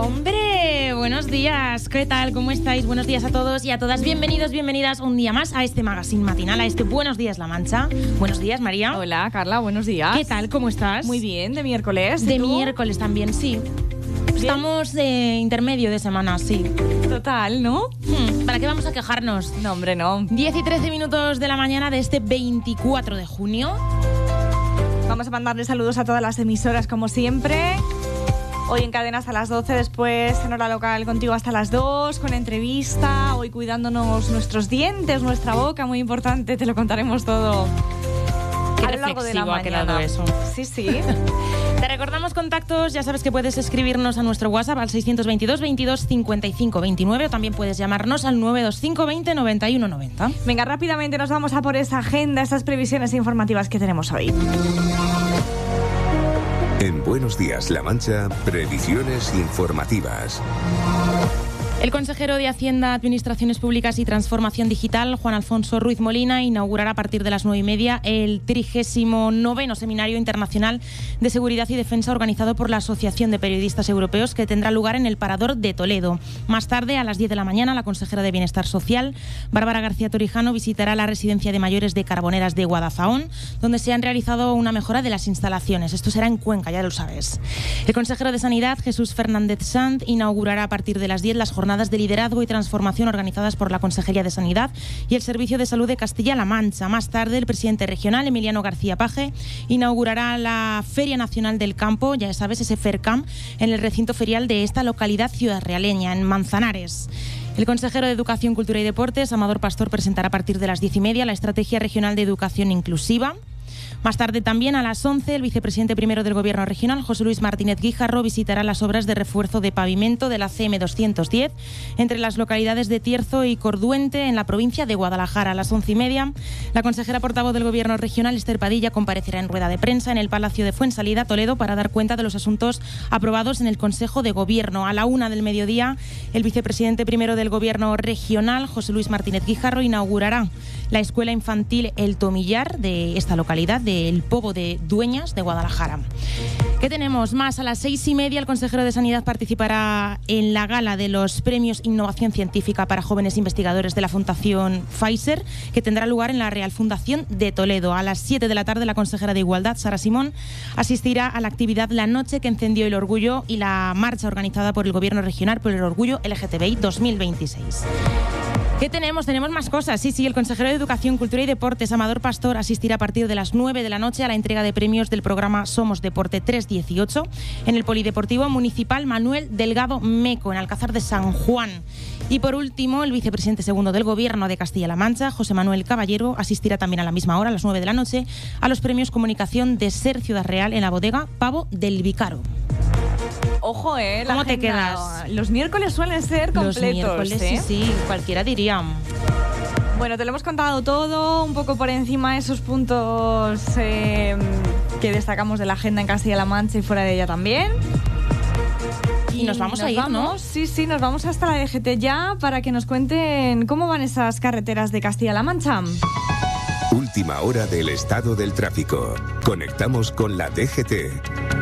¡Hombre! Buenos días, ¿qué tal? ¿Cómo estáis? Buenos días a todos y a todas. Bienvenidos, bienvenidas un día más a este magazine matinal, a este Buenos Días La Mancha. Buenos días, María. Hola, Carla, buenos días. ¿Qué tal? ¿Cómo estás? Muy bien, de miércoles. De ¿tú? miércoles también, sí. Estamos de intermedio de semana, sí. Total, ¿no? ¿Para qué vamos a quejarnos? No, hombre, no. 10 y 13 minutos de la mañana de este 24 de junio. Vamos a mandarle saludos a todas las emisoras, como siempre. Hoy en cadenas a las 12, después en hora local contigo hasta las 2, con entrevista. Hoy cuidándonos nuestros dientes, nuestra boca, muy importante, te lo contaremos todo. Qué a lo largo de la reflexivo ha quedado mañana. eso. Sí, sí. Te recordamos contactos, ya sabes que puedes escribirnos a nuestro WhatsApp al 622 22 55 29 o también puedes llamarnos al 925 20 91 90. Venga, rápidamente nos vamos a por esa agenda, esas previsiones informativas que tenemos hoy. En Buenos Días La Mancha, previsiones informativas. El consejero de Hacienda, Administraciones Públicas y Transformación Digital, Juan Alfonso Ruiz Molina, inaugurará a partir de las 9:30 el 39º Seminario Internacional de Seguridad y Defensa organizado por la Asociación de Periodistas Europeos, que tendrá lugar en el Parador de Toledo. Más tarde, a las 10 de la mañana, la consejera de Bienestar Social, Bárbara García Torijano, visitará la residencia de mayores de Carboneras de Guadalajara, donde se han realizado una mejora de las instalaciones. Esto será en Cuenca, ya lo sabes. El consejero de Sanidad, Jesús Fernández Sanz, inaugurará a partir de las 10 las jornadas de liderazgo y transformación organizadas por la Consejería de Sanidad y el Servicio de Salud de Castilla-La Mancha. Más tarde, el presidente regional, Emiliano García Paje, inaugurará la Feria Nacional del Campo, ya sabes, ese FERCAM, en el recinto ferial de esta localidad ciudadrealeña, en Manzanares. El consejero de Educación, Cultura y Deportes, Amador Pastor, presentará a partir de las 10:30 la Estrategia Regional de Educación Inclusiva. Más tarde también a las 11, el vicepresidente primero del Gobierno regional, José Luis Martínez Guijarro, visitará las obras de refuerzo de pavimento de la CM 210 entre las localidades de Tierzo y Corduente en la provincia de Guadalajara. A las 11:30, la consejera portavoz del Gobierno regional, Esther Padilla, comparecerá en rueda de prensa en el Palacio de Fuensalida, Toledo, para dar cuenta de los asuntos aprobados en el Consejo de Gobierno. A la 1 del mediodía, el vicepresidente primero del Gobierno regional, José Luis Martínez Guijarro, inaugurará la Escuela Infantil El Tomillar de esta localidad, del Pobo de Dueñas de Guadalajara. ¿Qué tenemos más? A las 6:30 el consejero de Sanidad participará en la gala de los premios Innovación Científica para jóvenes investigadores de la Fundación Pfizer, que tendrá lugar en la Real Fundación de Toledo. A las 7 de la tarde la consejera de Igualdad, Sara Simón, asistirá a la actividad La Noche que encendió el orgullo y la marcha organizada por el Gobierno regional por el Orgullo LGTBI 2026. ¿Qué tenemos? Tenemos más cosas. Sí, el consejero de Educación, Cultura y Deportes, Amador Pastor, asistirá a partir de las 9 de la noche a la entrega de premios del programa Somos Deporte 318 en el Polideportivo Municipal Manuel Delgado Meco, en Alcázar de San Juan. Y por último, el vicepresidente segundo del Gobierno de Castilla-La Mancha, José Manuel Caballero, asistirá también a la misma hora, a las 9 de la noche, a los premios Comunicación de Ser Ciudad Real en la bodega Pavo del Vicaro. Ojo, ¿Cómo te quedas? Los miércoles suelen ser completos. Los miércoles, sí, cualquiera diría. Bueno, te lo hemos contado todo, un poco por encima esos puntos que destacamos de la agenda en Castilla-La Mancha y fuera de ella también. Y nos vamos a ir, ¿no? Sí, nos vamos hasta la DGT ya para que nos cuenten cómo van esas carreteras de Castilla-La Mancha. Última hora del estado del tráfico. Conectamos con la DGT.